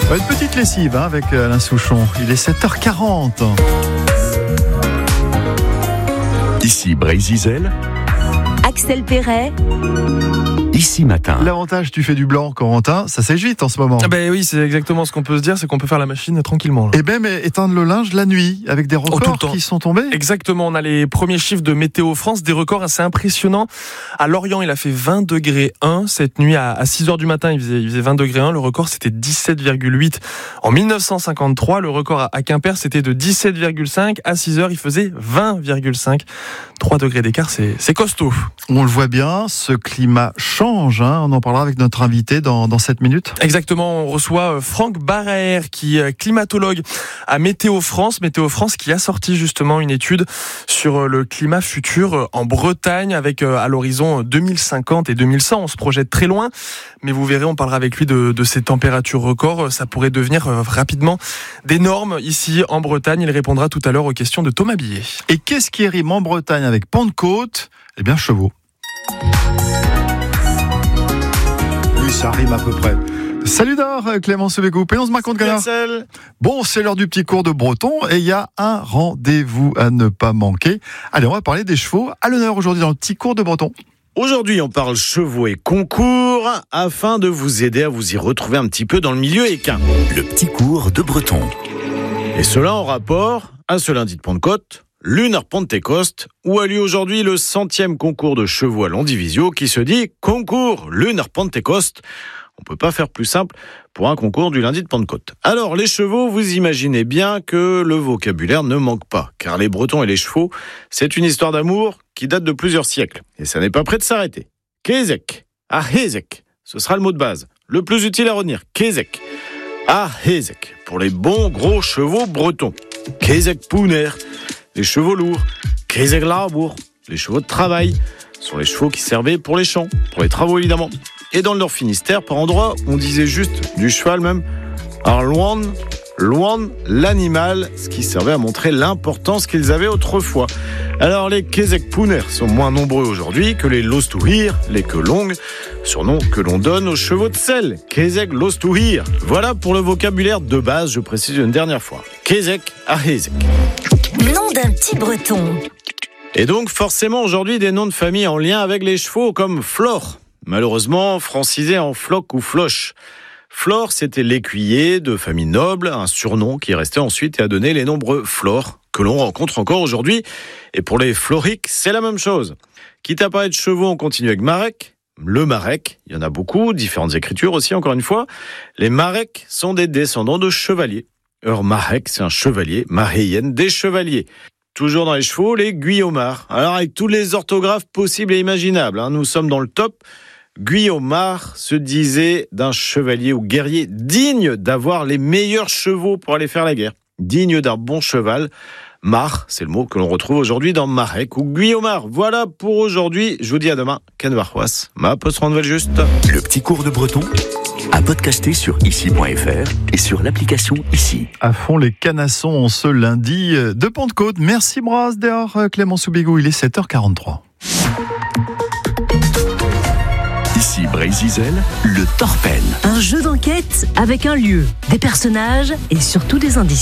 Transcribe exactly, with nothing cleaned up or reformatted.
Une petite lessive hein, avec Alain Souchon. Il est sept heures quarante. Ici Brésil, Axel Perret. Ici Matin. L'avantage, tu fais du blanc, Corentin, ça sèche vite en ce moment. Ah ben oui, c'est exactement ce qu'on peut se dire, c'est qu'on peut faire la machine tranquillement. Là. Et même éteindre le linge la nuit, avec des records oh, tout le temps. qui sont tombés. Exactement, on a les premiers chiffres de Météo France, des records assez impressionnants. À Lorient, il a fait vingt degrés un cette nuit, à six heures du matin, il faisait, il faisait vingt degrés un. Le record, c'était dix-sept virgule huit en dix-neuf cent cinquante-trois. Le record à Quimper, c'était de dix-sept virgule cinq. À six heures, il faisait vingt virgule cinq. trois degrés d'écart, c'est, c'est costaud. On le voit bien, ce climat change. Hein. On en parlera avec notre invité dans, dans sept minutes. Exactement, on reçoit Franck Baraer, qui est climatologue à Météo France. Météo France qui a sorti justement une étude sur le climat futur en Bretagne avec à l'horizon deux mille cinquante et deux mille cent. On se projette très loin, mais vous verrez, on parlera avec lui de, de ces températures records. Ça pourrait devenir rapidement des normes ici en Bretagne. Il répondra tout à l'heure aux questions de Thomas Billet. Et qu'est-ce qui rime en Bretagne avec Pentecôte ? Eh bien, chevaux. Oui, ça rime à peu près. Salut d'or, Clément Soubégou, Pénonce ma compte Gala. Bon, c'est l'heure du petit cours de breton et il y a un rendez-vous à ne pas manquer. Allez, on va parler des chevaux à l'honneur aujourd'hui dans le petit cours de breton. Aujourd'hui, on parle chevaux et concours afin de vous aider à vous y retrouver un petit peu dans le milieu équin. Le petit cours de breton. Et cela en rapport à ce lundi de Pentecôte, Lunar Pentecost, où a lieu aujourd'hui le centième concours de chevaux à Landivisio qui se dit concours Lunar Pentecost. On peut pas faire plus simple pour un concours du lundi de Pentecôte. Alors, les chevaux, vous imaginez bien que le vocabulaire ne manque pas, car les Bretons et les chevaux, c'est une histoire d'amour qui date de plusieurs siècles. Et ça n'est pas prêt de s'arrêter. Kezek, ahezek, ce sera le mot de base, le plus utile à retenir. Kezek, ahezek, pour les bons gros chevaux bretons. Kezek pouner, les chevaux lourds. Kezek labour, les chevaux de travail, sont les chevaux qui servaient pour les champs, pour les travaux évidemment. Et dans le Nord Finistère, par endroits, on disait juste du cheval même. Alors loin, loin l'animal, ce qui servait à montrer l'importance qu'ils avaient autrefois. Alors les Kezek Pouner sont moins nombreux aujourd'hui que les Lostuhir, les queues longues, surnom que l'on donne aux chevaux de selle. Kezek Lostuhir. Voilà pour le vocabulaire de base, je précise une dernière fois. Kezek ahezek. Nom d'un petit breton. Et donc forcément aujourd'hui des noms de famille en lien avec les chevaux comme Flore. Malheureusement, francisé en Floc ou Floche. Flore, c'était l'écuyer de famille noble, un surnom qui est resté ensuite et a donné les nombreux Flores que l'on rencontre encore aujourd'hui. Et pour les Floriques, c'est la même chose. Quitte à parler de chevaux, on continue avec Marek. Le Marek, il y en a beaucoup, différentes écritures aussi, encore une fois. Les Marek sont des descendants de chevaliers. Alors Marek, c'est un chevalier, Maréienne, des chevaliers. Toujours dans les chevaux, les Guillaumard. Alors avec tous les orthographes possibles et imaginables, hein, nous sommes dans le top. Guillaumard se disait d'un chevalier ou guerrier digne d'avoir les meilleurs chevaux pour aller faire la guerre. Digne d'un bon cheval. Mar, c'est le mot que l'on retrouve aujourd'hui dans Marek ou Guillaumard. Voilà pour aujourd'hui. Je vous dis à demain. Ken Varroas, ma poste nouvelle juste. Le petit cours de breton à podcaster sur ici point f r et sur l'application Ici. À fond les canassons ce lundi de Pentecôte. Merci Bras dehors, Clément Soubégou. Il est sept heures quarante-trois. Ici Brésil, le Torpen. Un jeu d'enquête avec un lieu, des personnages et surtout des indices.